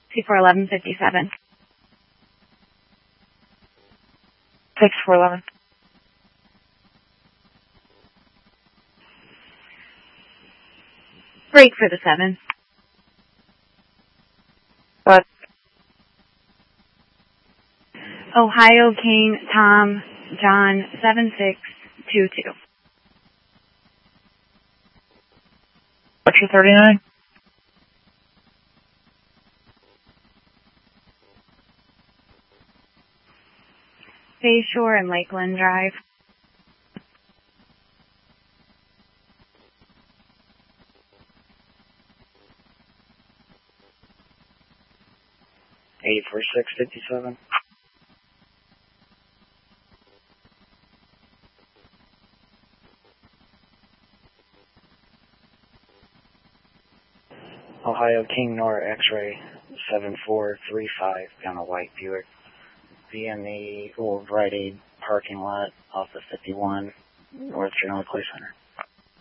641157. 6411. Break for the 7. What? Ohio King Tom John 7622. What's your 39? Bayshore and Lakeland Drive. $84,657. Ohio King Nora X-ray 7435 down a white Buick. Be in the old Rite Aid parking lot off the 51 North General Clay Center.